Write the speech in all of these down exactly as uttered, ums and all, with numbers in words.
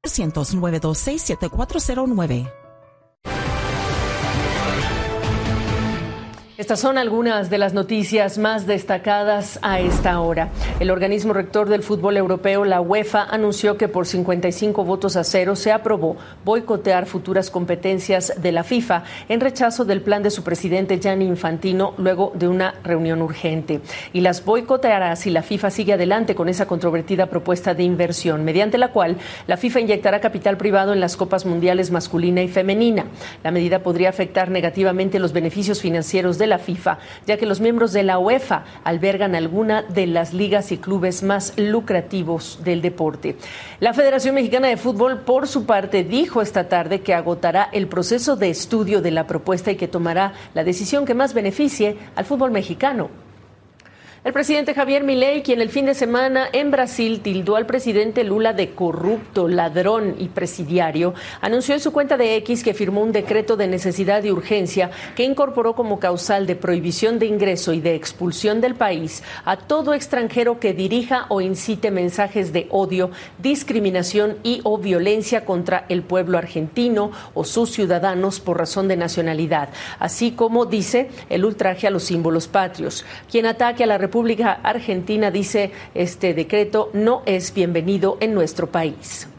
nueve dos seis, siete cuatro cero nueve. Estas son algunas de las noticias más destacadas a esta hora. El organismo rector del fútbol europeo, la UEFA, anunció que por cincuenta y cinco votos a cero se aprobó boicotear futuras competencias de la FIFA en rechazo del plan de su presidente Gianni Infantino luego de una reunión urgente. Y las boicoteará si la FIFA sigue adelante con esa controvertida propuesta de inversión, mediante la cual la FIFA inyectará capital privado en las copas mundiales masculina y femenina. La medida podría afectar negativamente los beneficios financieros de la FIFA, ya que los miembros de la UEFA albergan alguna de las ligas y clubes más lucrativos del deporte. La Federación Mexicana de Fútbol, por su parte, dijo esta tarde que agotará el proceso de estudio de la propuesta y que tomará la decisión que más beneficie al fútbol mexicano. El presidente Javier Milei, quien el fin de semana en Brasil tildó al presidente Lula de corrupto, ladrón y presidiario, anunció en su cuenta de X que firmó un decreto de necesidad y urgencia que incorporó como causal de prohibición de ingreso y de expulsión del país a todo extranjero que dirija o incite mensajes de odio, discriminación y o violencia contra el pueblo argentino o sus ciudadanos por razón de nacionalidad, así como, dice, el ultraje a los símbolos patrios. Quien ataque a la República Argentina, dice este decreto, no es bienvenido en nuestro país.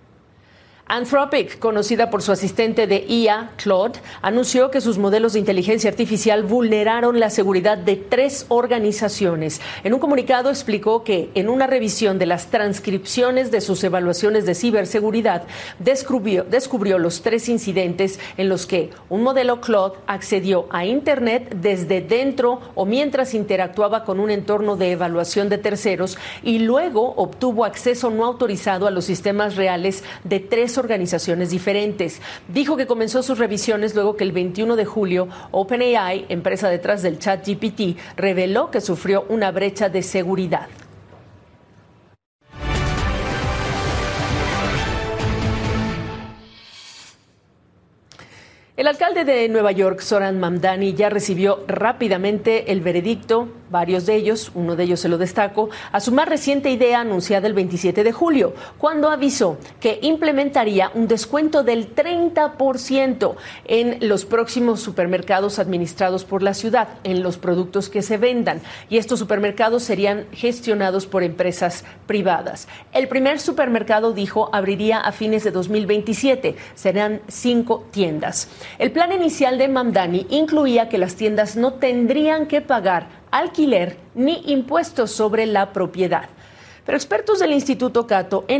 Anthropic, conocida por su asistente de I A, Claude, anunció que sus modelos de inteligencia artificial vulneraron la seguridad de tres organizaciones. En un comunicado explicó que en una revisión de las transcripciones de sus evaluaciones de ciberseguridad, descubrió, descubrió los tres incidentes en los que un modelo Claude accedió a Internet desde dentro o mientras interactuaba con un entorno de evaluación de terceros y luego obtuvo acceso no autorizado a los sistemas reales de tres organizaciones diferentes. Dijo que comenzó sus revisiones luego que el veintiuno de julio OpenAI, empresa detrás del ChatGPT, reveló que sufrió una brecha de seguridad. El alcalde de Nueva York, Zoran Mamdani, ya recibió rápidamente el veredicto, varios de ellos, uno de ellos se lo destaco, a su más reciente idea anunciada el veintisiete de julio, cuando avisó que implementaría un descuento del treinta por ciento en los próximos supermercados administrados por la ciudad, en los productos que se vendan, y estos supermercados serían gestionados por empresas privadas. El primer supermercado, dijo, abriría a fines de dos mil veintisiete, serán cinco tiendas. El plan inicial de Mamdani incluía que las tiendas no tendrían que pagar alquiler ni impuestos sobre la propiedad. Pero expertos del Instituto Cato en